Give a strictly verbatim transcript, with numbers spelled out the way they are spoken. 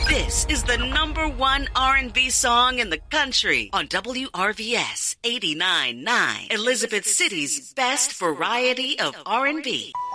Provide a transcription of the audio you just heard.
This is the number one R and B song in the country on W R V S eighty-nine point nine, Elizabeth City's best variety of R and B.